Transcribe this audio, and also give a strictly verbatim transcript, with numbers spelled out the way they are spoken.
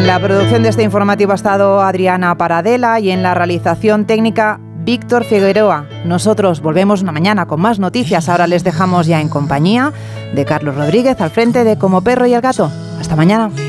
la producción de este informativo ha estado Adriana Paradela y en la realización técnica Víctor Figueroa. Nosotros volvemos una mañana con más noticias. Ahora les dejamos ya en compañía de Carlos Rodríguez al frente de Como Perro y el Gato. Hasta mañana.